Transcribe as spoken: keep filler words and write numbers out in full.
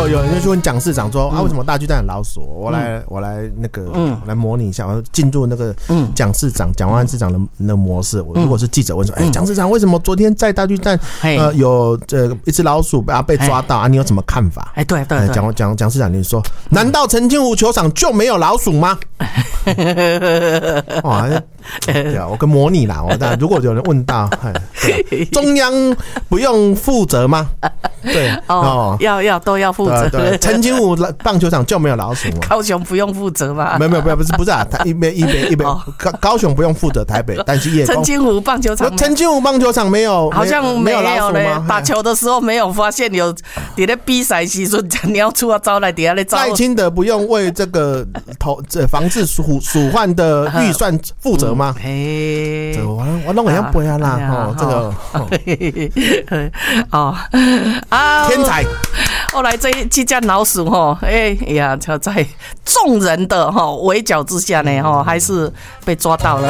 有有人就问蒋市长说、嗯、啊，为什么大巨蛋有老鼠？我来、嗯、我来那个、嗯、来模拟一下，我进入那个蒋市长蒋万安市长的那个模式。我如果是记者问说，哎、嗯，蒋、欸、市长为什么昨天在大巨蛋、嗯、呃有这、呃、一只老鼠啊被抓到啊？你有什么看法？ 哎，对对对， 蒋蒋蒋市长，你说，难道陈清湖球场就没有老鼠吗？哇，对啊，我跟模拟啦，我但如果有人问到，中央不用负责吗？对哦, 哦，要要都要负责。 对，陈清湖棒球场就没有老鼠吗？ 高雄不用负责吗？ 没有没有不是不是啊，一边一边一边高高雄不用负责台北，但是也陈清湖棒球场， 陈清湖棒球场没有， 好像没有老鼠吗？打球的时候没有发现有，在那比赛时阵鸟出啊招来，底下来招。 赖清德不用为这个投这防治鼠鼠患的预算负责吗？ 嘿、 嗯，我我弄很像不要啦，哦，这个哦啊， 天才。 后来这这只老鼠哈，哎呀，就在众人的哈围剿之下呢，哈，还是被抓到了。